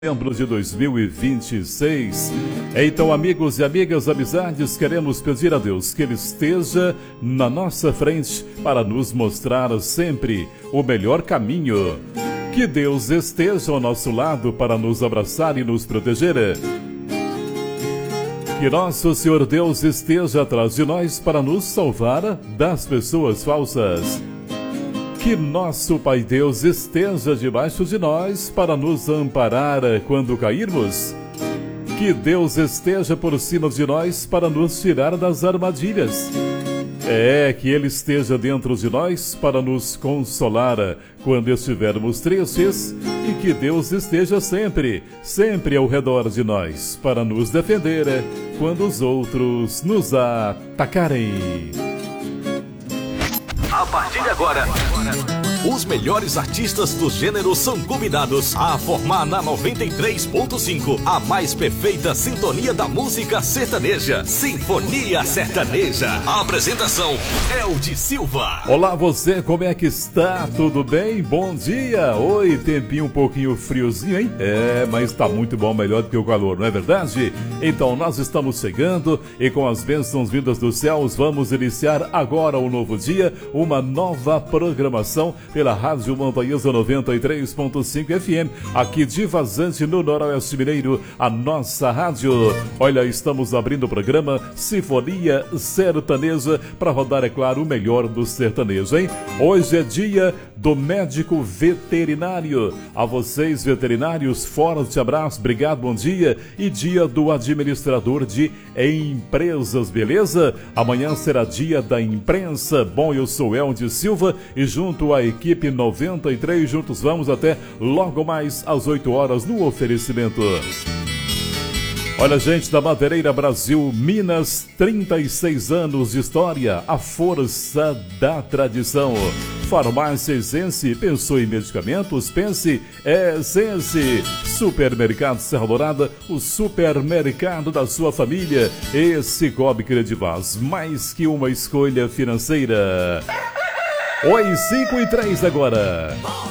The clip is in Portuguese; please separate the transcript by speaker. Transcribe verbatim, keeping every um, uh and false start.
Speaker 1: Setembro de dois mil e vinte e seis. Então, amigos e amigas, amizades, queremos pedir a Deus que Ele esteja na nossa frente para nos mostrar sempre o melhor caminho. Que Deus esteja ao nosso lado para nos abraçar e nos proteger. Que nosso Senhor Deus esteja atrás de nós para nos salvar das pessoas falsas. Que nosso Pai Deus esteja debaixo de nós para nos amparar quando cairmos. Que Deus esteja por cima de nós para nos tirar das armadilhas. É, que Ele esteja dentro de nós para nos consolar quando estivermos tristes. E que Deus esteja sempre, sempre ao redor de nós para nos defender quando os outros nos atacarem.
Speaker 2: A partir de agora, os melhores artistas do gênero são convidados a formar na noventa e três ponto cinco a mais perfeita sintonia da música sertaneja, Sinfonia Sertaneja. A apresentação é o de Silva.
Speaker 1: Olá você, como é que está? Tudo bem? Bom dia! Oi, tempinho um pouquinho friozinho, hein? É, mas tá muito bom, melhor do que o calor, não é verdade? Então nós estamos chegando e com as bênçãos vindas dos céus vamos iniciar agora um novo dia, uma nova programação pela Rádio Montanhesa noventa e três ponto cinco F M, aqui de Vazante, no Noroeste Mineiro, a nossa rádio. Olha, estamos abrindo o programa Sinfonia Sertaneja para rodar, é claro, o melhor do sertanejo, hein? Hoje é dia do médico veterinário. A vocês, veterinários, forte abraço, obrigado, bom dia. E dia do administrador de empresas, beleza? Amanhã será dia da imprensa. Bom, eu sou Eldio Silva e junto à equipe noventa e três, juntos vamos até logo mais às oito horas no oferecimento. Olha, gente, da Madeireira Brasil, Minas, trinta e seis anos de história, a força da tradição. Farmácia Essence, pensou em medicamentos? Pense Essence. Supermercado Serra Dourada, o supermercado da sua família. E Cicobi Credivaz, mais que uma escolha financeira. Oi, cinco e três agora.